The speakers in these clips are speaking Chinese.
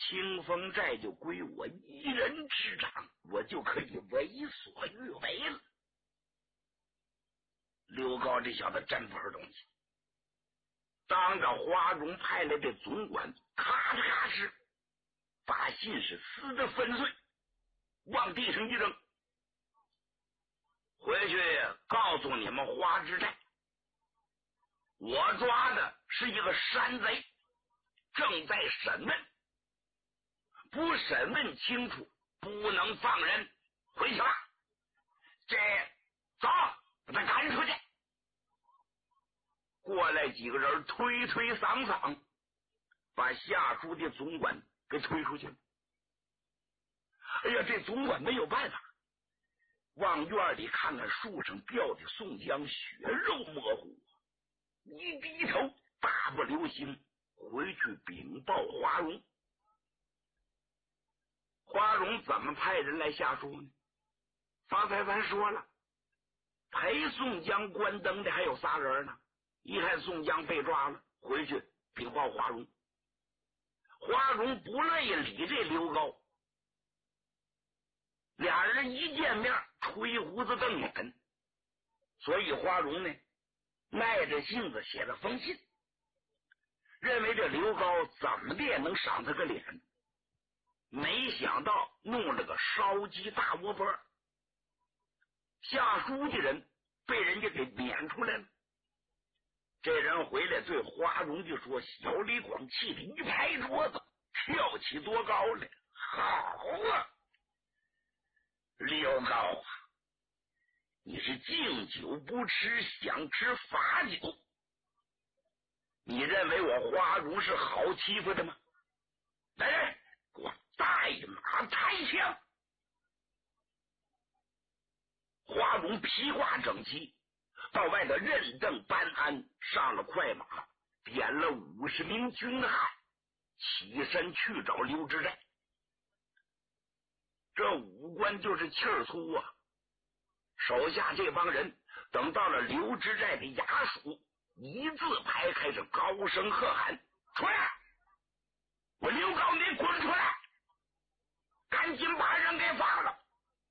清风寨就归我一人执掌，我就可以为所欲为了。刘高这小子真不是东西，当着花荣派来的总管，咔哧咔哧把信是撕得粉碎，往地上一扔，回去告诉你们花之寨，我抓的是一个山贼，正在审问，不审问清楚不能放人，回去吧。这走，把他赶出去。过来几个人推推搡搡，把下属的总管给推出去了。哎呀，这总管没有办法，往院里看看树上吊的宋江，血肉模糊，一低头大步流星回去禀报花荣。花荣怎么派人来下书呢？方才咱说了，陪宋江关灯的还有仨人呢。一看宋江被抓了，回去禀报花荣。花荣不乐意理这刘高，俩人一见面吹胡子瞪眼，所以花荣呢耐着性子写了封信，认为这刘高怎么的也能赏他个脸，没想到弄了个烧鸡大窝包，下书的人被人家给撵出来了。这人回来对花荣就说，小李广气得一拍桌子，跳起多高来，好啊，刘高啊，你是敬酒不吃，想吃罚酒，你认为我花荣是好欺负的吗？来人，给我带马抬枪。花荣披挂整齐，到外头认证班安，上了快马，点了50名军汉，起身去找刘知寨。这武官就是气儿粗啊，手下这帮人等到了刘知寨的衙署，一字排开，是高声喝喊，出来，我刘高你滚出来，赶紧把人给放了。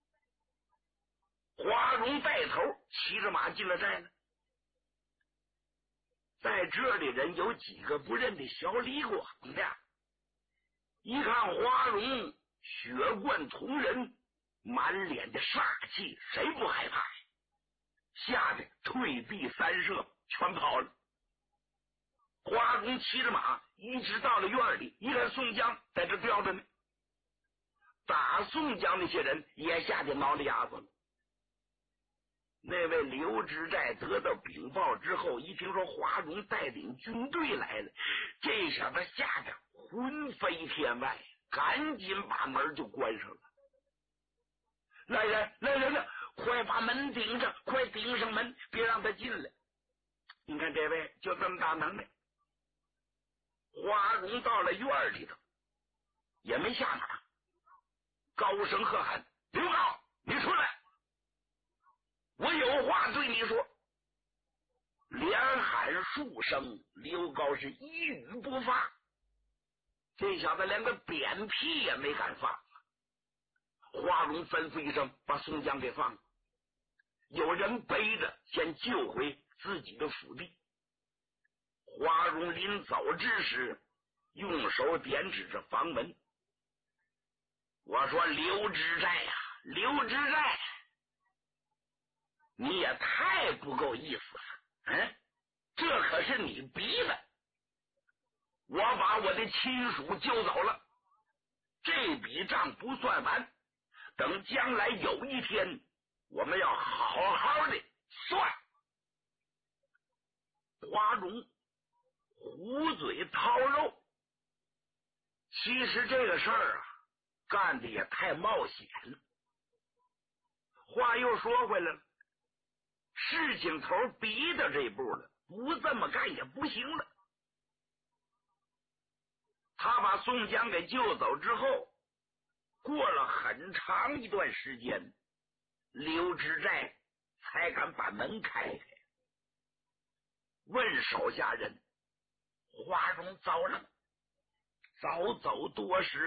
花荣带头骑着马进了寨了。在这里人有几个不认得小李广的，一看花荣血贯瞳仁，满脸的煞气，谁不害怕？吓得退避三舍，全跑了。花荣骑着马一直到了院里，一看宋江在这吊着呢，打宋江那些人也吓得挠着牙子了。那位刘知寨得到禀报之后，一听说花荣带领军队来了，这小子吓得魂飞天外，赶紧把门就关上了。来人了，快把门顶上，快顶上门，别让他进来。你看这位就这么大能耐。花荣到了院里头也没下马，高声喝喊，刘高你出来，我有话对你说。连喊数声，刘高是一语不发，这小子连个扁屁也没敢放。花荣吩咐一声，把宋江给放了，有人背着先救回自己的府邸。花荣临走之时，用手点指着房门，我说刘知寨呀，刘知寨，你也太不够意思了，这可是你逼的，我把我的亲属救走了，这笔账不算完，等将来有一天我们要好好的算。花荣虎嘴掏肉，其实这个事儿啊干的也太冒险了。话又说回来了，事情头逼到这步了，不这么干也不行了。他把宋江给救走之后，过了很长一段时间，刘知寨才敢把门开开，问手下人，花荣走了，早走多时。